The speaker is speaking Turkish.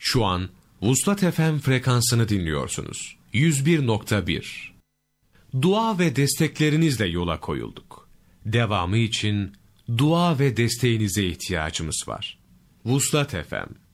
Şu an Vuslat FM frekansını dinliyorsunuz. 101.1. Dua ve desteklerinizle yola koyulduk. Devamı için dua ve desteğinize ihtiyacımız var. Vuslat FM